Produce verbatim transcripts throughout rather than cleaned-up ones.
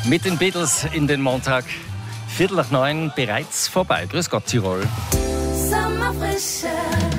Mit den Beatles in den Montag. Viertel nach neun bereits vorbei. Grüß Gott, Tirol. Sommerfrische.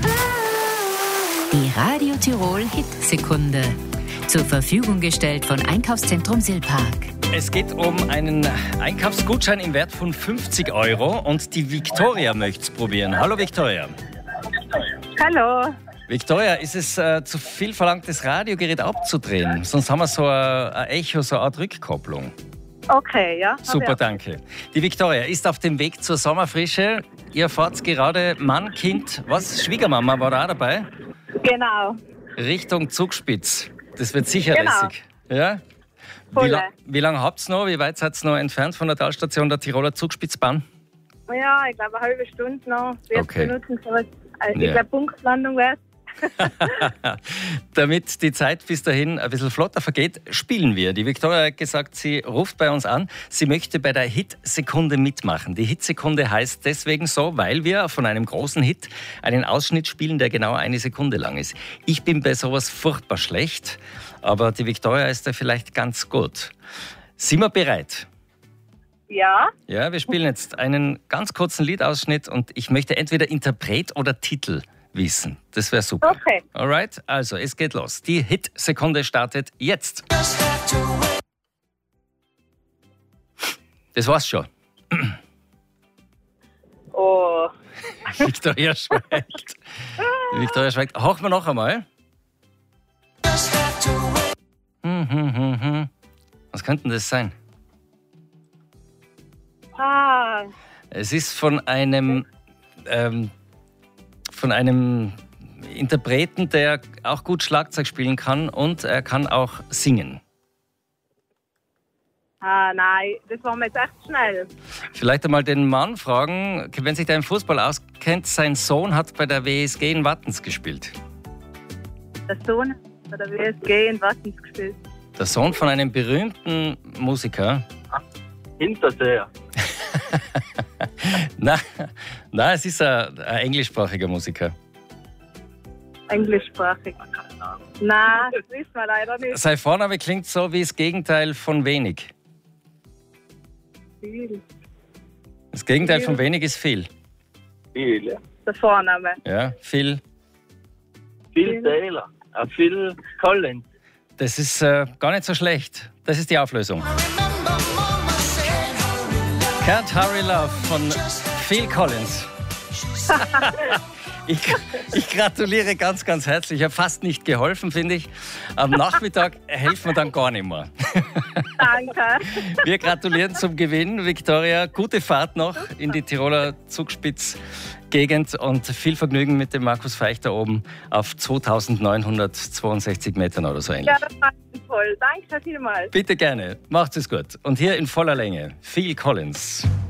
Die Radio Tirol Hitsekunde. Zur Verfügung gestellt von Einkaufszentrum Silpark. Es geht um einen Einkaufsgutschein im Wert von fünfzig Euro und die Viktoria möchte es probieren. Hallo Viktoria. Hallo. Viktoria, ist es äh, zu viel verlangt, das Radiogerät abzudrehen? Sonst haben wir so ein, ein Echo, so eine Art Rückkopplung. Okay, ja. Super, danke. Die Viktoria ist auf dem Weg zur Sommerfrische. Ihr fahrt gerade Mann, Kind, was? Schwiegermama war da auch dabei? Genau. Richtung Zugspitz. Das wird sicher Genau. lässig. Ja? Wie, Voll. la- wie lange habt ihr noch? Wie weit seid ihr noch entfernt von der Talstation der Tiroler Zugspitzbahn? Ja, ich glaube eine halbe Stunde noch. vierzig Okay. Minuten. sowas. Also Ja. Ich glaube, Punktlandung wäre Damit die Zeit bis dahin ein bisschen flotter vergeht, spielen wir. Die Viktoria hat gesagt, sie ruft bei uns an. Sie möchte bei der Hitsekunde mitmachen. Die Hitsekunde heißt deswegen so, weil wir von einem großen Hit einen Ausschnitt spielen, der genau eine Sekunde lang ist. Ich bin bei sowas furchtbar schlecht, aber die Viktoria ist da vielleicht ganz gut. Sind wir bereit? Ja. Ja, wir spielen jetzt einen ganz kurzen Liedausschnitt und ich möchte entweder Interpret oder Titel wissen. Das wäre super. Okay. Alright, also es geht los. Die Hitsekunde startet jetzt. Das war's schon. Oh. Viktoria schweigt. Viktoria schweigt. Hochen wir noch einmal. Hm, hm, hm, hm. Was könnte denn das sein? Ah. Es ist von einem, ähm, von einem Interpreten, der auch gut Schlagzeug spielen kann und er kann auch singen. Ah, nein, das war mir jetzt echt schnell. Vielleicht einmal den Mann fragen, wenn sich der im Fußball auskennt, sein Sohn hat bei der W S G in Wattens gespielt. Der Sohn bei der W S G in Wattens gespielt. Der Sohn von einem berühmten Musiker. Hinterseher. Na, na, es ist ein, ein englischsprachiger Musiker. Englischsprachig. Nein, das wissen wir leider nicht. Sein Vorname klingt so wie das Gegenteil von wenig. Viel. Das Gegenteil von wenig ist viel. Viel, ja. Der Vorname. Ja, viel. Phil Taylor. Äh, Phil Collins. Das ist äh, gar nicht so schlecht. Das ist die Auflösung. Can't Hurry Love von Phil Collins. ich, ich gratuliere ganz, ganz herzlich. Ich habe fast nicht geholfen, finde ich. Am Nachmittag helfen wir dann gar nicht mehr. Danke. Wir gratulieren zum Gewinn, Viktoria. Gute Fahrt noch in die Tiroler Zugspitzgegend und viel Vergnügen mit dem Markus Feich da oben auf zweitausendneunhundertzweiundsechzig Metern oder so ähnlich. Ja, das war toll. Danke vielmals. Bitte gerne. Macht es gut. Und hier in voller Länge Phil Collins.